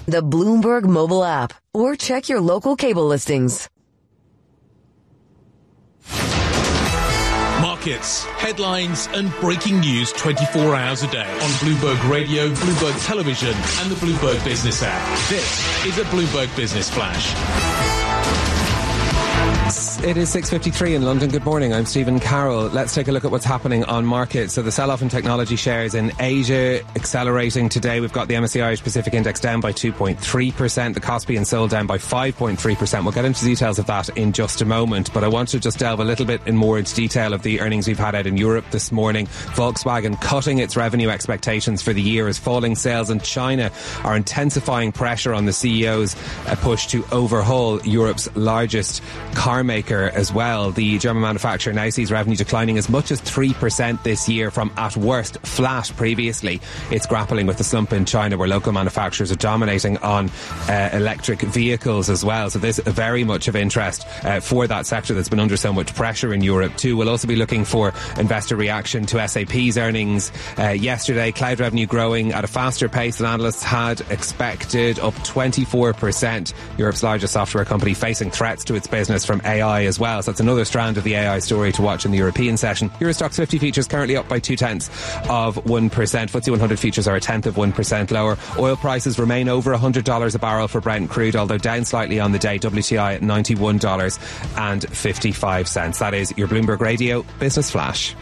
the Bloomberg mobile app, or check your local cable listings. Markets, headlines and breaking news 24 hours a day on Bloomberg Radio, Bloomberg Television and the Bloomberg Business app. This is a Bloomberg Business Flash. It is 6:53 in London. Good morning. I'm Stephen Carroll. Let's take a look at what's happening on markets. So the sell-off in technology shares in Asia accelerating today. We've got the MSCI Irish Pacific Index down by 2.3%. The Kospi and Seoul down by 5.3%. We'll get into details of that in just a moment. But I want to just delve a little bit more into detail of the earnings we've had out in Europe this morning. Volkswagen cutting its revenue expectations for the year as falling sales in China are intensifying pressure on the CEO's push to overhaul Europe's largest car maker as well. The German manufacturer now sees revenue declining as much as 3% this year from at worst flat previously. It's grappling with the slump in China where local manufacturers are dominating on electric vehicles as well. So there's very much of interest for that sector that's been under so much pressure in Europe too. We'll also be looking for investor reaction to SAP's earnings yesterday. Cloud revenue growing at a faster pace than analysts had expected, up 24%. Europe's largest software company facing threats to its business from AI as well. So that's another strand of the AI story to watch in the European session. Euro Stoxx 50 futures currently up by 0.2%. FTSE 100 futures are 0.1% lower. Oil prices remain over $100 a barrel for Brent crude, although down slightly on the day. WTI at $91.55. That is your Bloomberg Radio Business Flash.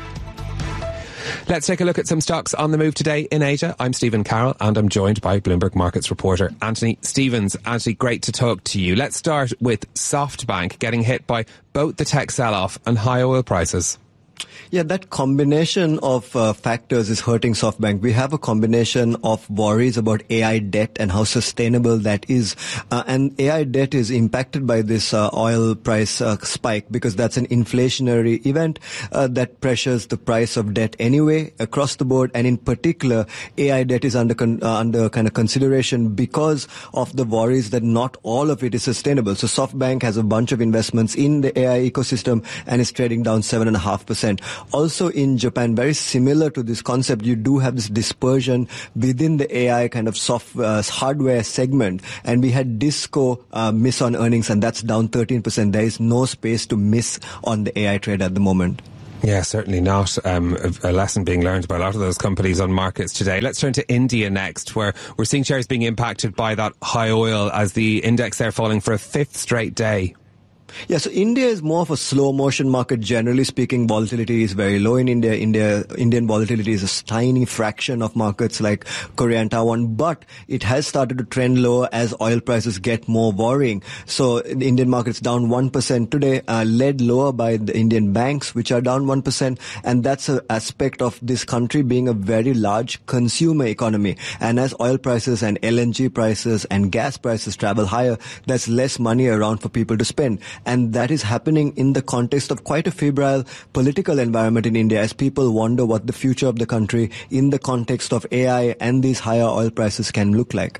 Let's take a look at some stocks on the move today in Asia. I'm Stephen Carroll and I'm joined by Bloomberg Markets reporter Anthony Stevens. Anthony, great to talk to you. Let's start with SoftBank getting hit by both the tech sell-off and high oil prices. Yeah, that combination of factors is hurting SoftBank. We have a combination of worries about AI debt and how sustainable that is. And AI debt is impacted by this oil price spike because that's an inflationary event that pressures the price of debt anyway across the board. And in particular, AI debt is under kind of consideration because of the worries that not all of it is sustainable. So SoftBank has a bunch of investments in the AI ecosystem and is trading down 7.5%. Also in Japan, very similar to this concept, you do have this dispersion within the AI kind of hardware segment. And we had Disco miss on earnings, and that's down 13%. There is no space to miss on the AI trade at the moment. Yeah, certainly not. A lesson being learned by a lot of those companies on markets today. Let's turn to India next, where we're seeing shares being impacted by that high oil as the index there falling for a fifth straight day. Yeah, so India is more of a slow motion market. Generally speaking, volatility is very low in India. Indian volatility is a tiny fraction of markets like Korea and Taiwan, but it has started to trend lower as oil prices get more worrying. So the Indian market's down 1% today, led lower by the Indian banks, which are down 1%. And that's an aspect of this country being a very large consumer economy. And as oil prices and LNG prices and gas prices travel higher, there's less money around for people to spend. And that is happening in the context of quite a febrile political environment in India as people wonder what the future of the country in the context of AI and these higher oil prices can look like.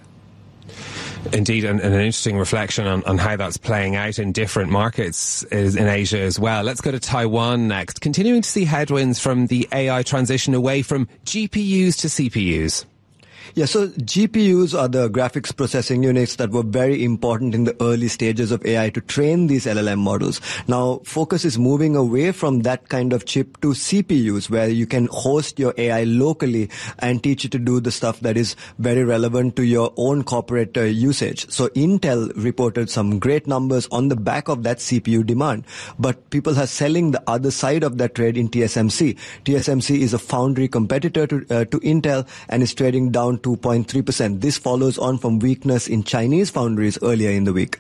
Indeed, and an interesting reflection on how that's playing out in different markets is in Asia as well. Let's go to Taiwan next. Continuing to see headwinds from the AI transition away from GPUs to CPUs. Yeah, so GPUs are the graphics processing units that were very important in the early stages of AI to train these LLM models. Now, focus is moving away from that kind of chip to CPUs, where you can host your AI locally and teach it to do the stuff that is very relevant to your own corporate usage. So Intel reported some great numbers on the back of that CPU demand, but people are selling the other side of that trade in TSMC. TSMC is a foundry competitor to Intel and is trading down 2.3%. This follows on from weakness in Chinese foundries earlier in the week.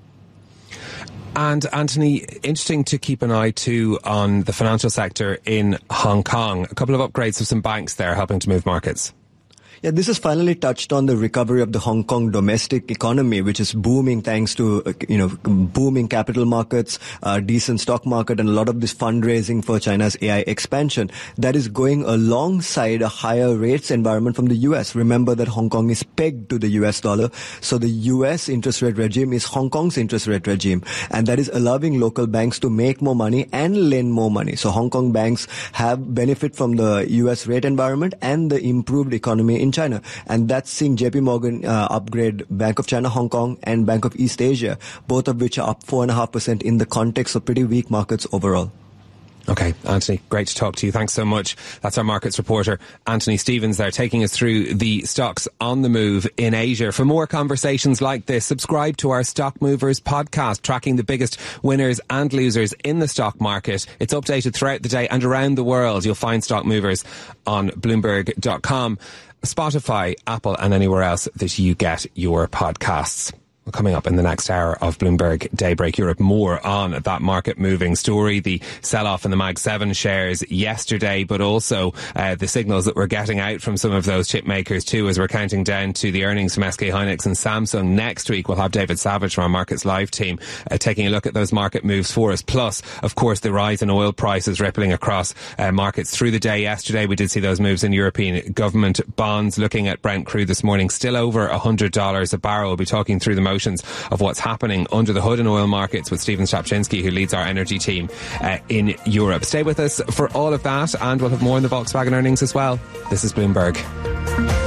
And Anthony, interesting to keep an eye too on the financial sector in Hong Kong. A couple of upgrades of some banks there helping to move markets. Yeah, this has finally touched on the recovery of the Hong Kong domestic economy, which is booming thanks to, booming capital markets, decent stock market, and a lot of this fundraising for China's AI expansion. That is going alongside a higher rates environment from the US. Remember that Hong Kong is pegged to the US dollar. So the US interest rate regime is Hong Kong's interest rate regime. And that is allowing local banks to make more money and lend more money. So Hong Kong banks have benefit from the US rate environment and the improved economy in China. And that's seeing JP Morgan upgrade Bank of China, Hong Kong, and Bank of East Asia, both of which are up 4.5% in the context of pretty weak markets overall. Okay, Anthony, great to talk to you. Thanks so much. That's our markets reporter, Anthony Stevens, there, taking us through the stocks on the move in Asia. For more conversations like this, subscribe to our Stock Movers podcast, tracking the biggest winners and losers in the stock market. It's updated throughout the day and around the world. You'll find Stock Movers on Bloomberg.com, Spotify, Apple, and anywhere else that you get your podcasts. Coming up in the next hour of Bloomberg Daybreak Europe, more on that market moving story, the sell-off in the Mag 7 shares yesterday, but also the signals that we're getting out from some of those chip makers too, as we're counting down to the earnings from SK Hynix and Samsung next week. We'll have David Savage from our Markets Live team taking a look at those market moves for us. Plus, of course, the rise in oil prices rippling across markets through the day yesterday. We did see those moves in European government bonds. Looking at Brent crude this morning, still over $100 a barrel. We'll be talking through the of what's happening under the hood in oil markets with Stephen Strapczynski, who leads our energy team in Europe. Stay with us for all of that, and we'll have more in the Volkswagen earnings as well. This is Bloomberg.